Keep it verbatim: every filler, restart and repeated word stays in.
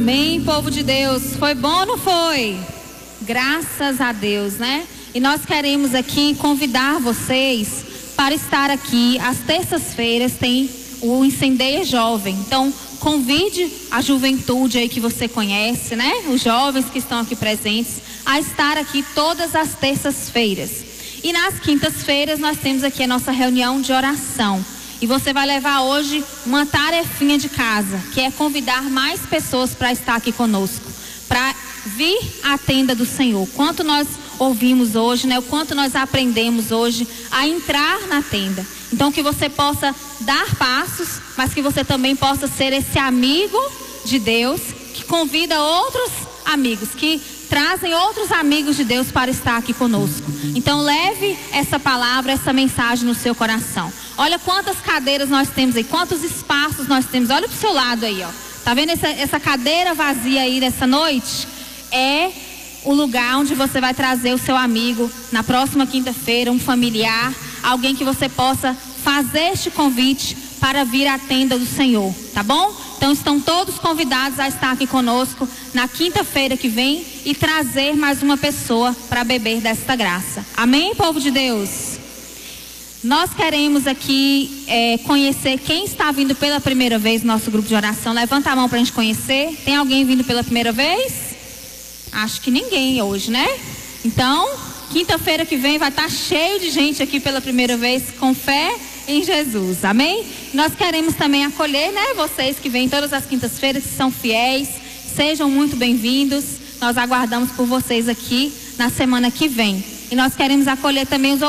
Amém, povo de Deus. Foi bom ou não foi? Graças a Deus, né? E nós queremos aqui convidar vocês para estar aqui. Às terças-feiras tem o Incendeia Jovem. Então, convide a juventude aí que você conhece, né? Os jovens que estão aqui presentes, a estar aqui todas as terças-feiras. E nas quintas-feiras nós temos aqui a nossa reunião de oração. E você vai levar hoje uma tarefinha de casa, que é convidar mais pessoas para estar aqui conosco, para vir à tenda do Senhor. Quanto nós ouvimos hoje, né? O quanto nós aprendemos hoje a entrar na tenda. Então que você possa dar passos, mas que você também possa ser esse amigo de Deus, que convida outros amigos, que trazem outros amigos de Deus para estar aqui conosco. Então leve essa palavra, essa mensagem no seu coração. Olha quantas cadeiras nós temos aí, quantos espaços nós temos. Olha para o seu lado aí, ó. Tá vendo essa, essa cadeira vazia aí nessa noite? É o lugar onde você vai trazer o seu amigo na próxima quinta-feira, um familiar, alguém que você possa fazer este convite para vir à tenda do Senhor, tá bom? Então estão todos convidados a estar aqui conosco na quinta-feira que vem e trazer mais uma pessoa para beber desta graça. Amém, povo de Deus? Nós queremos aqui é, conhecer quem está vindo pela primeira vez no nosso grupo de oração. Levanta a mão para a gente conhecer. Tem alguém vindo pela primeira vez? Acho que ninguém hoje, né? Então, quinta-feira que vem vai estar cheio de gente aqui pela primeira vez com fé em Jesus, amém? Nós queremos também acolher, né? Vocês que vêm todas as quintas-feiras, que são fiéis, sejam muito bem-vindos. Nós aguardamos por vocês aqui na semana que vem. E nós queremos acolher também os